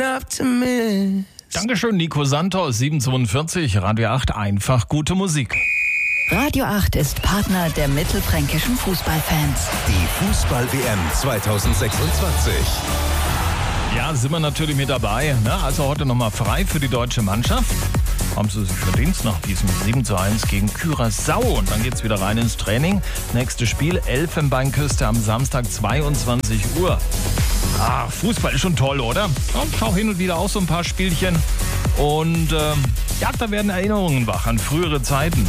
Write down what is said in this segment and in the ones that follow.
Dankeschön, Nico Santos, 742, Radio 8, einfach gute Musik. Radio 8 ist Partner der mittelfränkischen Fußballfans. Die Fußball-WM 2026. Ja, sind wir natürlich mit dabei. Ne? Also heute nochmal frei für die deutsche Mannschaft. Haben sie sich verdient nach diesem 7:1 gegen Curaçao. Und dann geht's wieder rein ins Training. Nächstes Spiel, Elfenbeinküste am Samstag, 22 Uhr. Ah, Fußball ist schon toll, oder? Ja, ich schau hin und wieder auch so ein paar Spielchen. Und ja, da werden Erinnerungen wach an frühere Zeiten.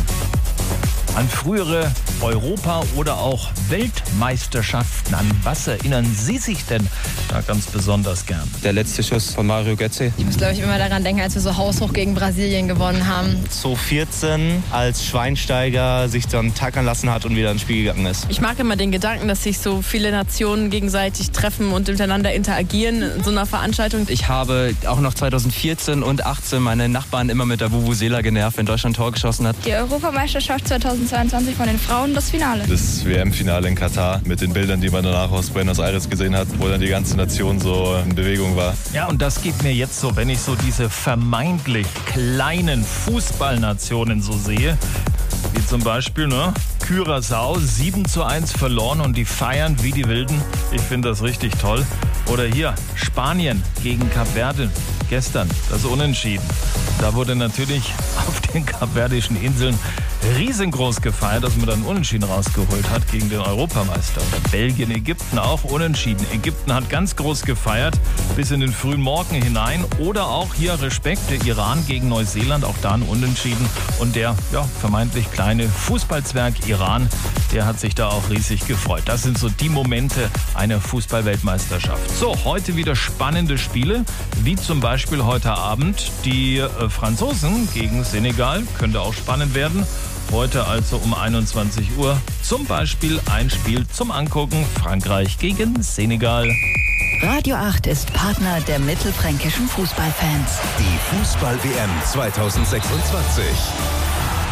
An frühere Europa- oder auch Weltmeisterschaften. An was erinnern Sie sich denn da ganz besonders gern? Der letzte Schuss von Mario Götze. Ich muss, glaube ich, immer daran denken, als wir so haushoch gegen Brasilien gewonnen haben. 2014, als Schweinsteiger sich dann tackern lassen hat und wieder ins Spiel gegangen ist. Ich mag immer den Gedanken, dass sich so viele Nationen gegenseitig treffen und miteinander interagieren in so einer Veranstaltung. Ich habe auch noch 2014 und 2018 meine Nachbarn immer mit der Vuvuzela genervt, wenn Deutschland ein Tor geschossen hat. Die Europameisterschaft 2022 von den Frauen, das Finale. Das WM-Finale in Katar mit den Bildern, die man danach aus Buenos Aires gesehen hat, wo dann die ganze Nation so in Bewegung war. Ja, und das geht mir jetzt so, wenn ich so diese vermeintlich kleinen Fußballnationen so sehe, wie zum Beispiel Curaçao 7:1 verloren und die feiern wie die Wilden. Ich finde das richtig toll. Oder hier Spanien gegen Kap Verde gestern, das Unentschieden. Da wurde natürlich auf den kapverdischen Inseln riesengroß gefeiert, dass man dann Unentschieden rausgeholt hat gegen den Europameister. Oder Belgien, Ägypten auch Unentschieden. Ägypten hat ganz groß gefeiert bis in den frühen Morgen hinein. Oder auch hier Respekt, der Iran gegen Neuseeland, auch da ein Unentschieden. Und der vermeintlich kleine Fußballzwerg Iran, der hat sich da auch riesig gefreut. Das sind so die Momente einer Fußball-Weltmeisterschaft. So, heute wieder spannende Spiele, wie zum Beispiel heute Abend die Franzosen gegen Senegal. Könnte auch spannend werden. Heute also um 21 Uhr zum Beispiel ein Spiel zum Angucken. Frankreich gegen Senegal. Radio 8 ist Partner der mittelfränkischen Fußballfans. Die Fußball-WM 2026.